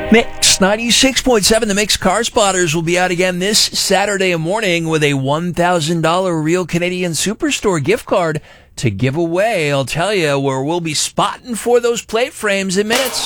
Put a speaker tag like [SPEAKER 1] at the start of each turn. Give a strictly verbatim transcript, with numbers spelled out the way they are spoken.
[SPEAKER 1] Mix ninety-six point seven, the Mix Car Spotters will be out again this Saturday morning with a one thousand dollars Real Canadian Superstore gift card to give away. I'll tell you where we'll be spotting for those plate frames in minutes.